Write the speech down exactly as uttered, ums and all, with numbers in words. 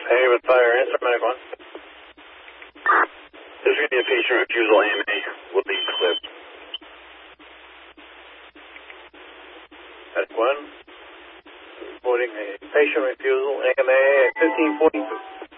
Haven Fire, answer Medic one. This is going to be a patient refusal, A M A will be clipped. Medic one, reporting a patient refusal, A M A at fifteen forty-two.